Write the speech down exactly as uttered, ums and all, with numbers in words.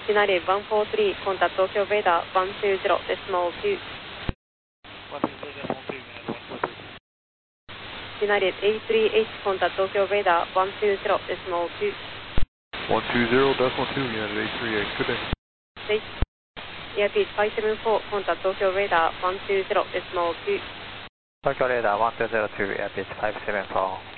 United one four three, contact Tokyo Radar one two zero decimal two. United eight three eight, contact Tokyo Radar one two zero decimal two. one two zero decimal two, United eight three eight, good day. State. Airspeed five seven four, contact Tokyo Radar one two zero decimal two. Tokyo Radar one two zero two, airspeed five seven four.